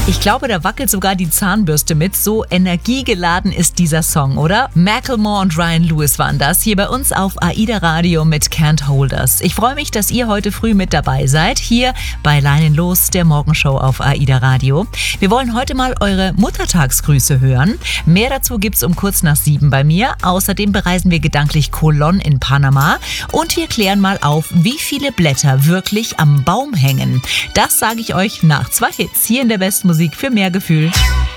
Ich glaube, da wackelt sogar die Zahnbürste mit. So energiegeladen ist dieser Song, oder? Macklemore und Ryan Lewis waren das hier bei uns auf AIDA Radio mit Can't Hold Us. Ich freue mich, dass ihr heute früh mit dabei seid, hier bei Leinen los, der Morgenshow auf AIDA Radio. Wir wollen heute mal eure Muttertagsgrüße hören. Mehr dazu gibt's um kurz nach 7 bei mir. Außerdem bereisen wir gedanklich Colón in Panama und wir klären mal auf, wie viele Blätter wirklich am Baum hängen. Das sage ich euch nach 2 Hits hier in der Bestmusik für mehr Gefühl.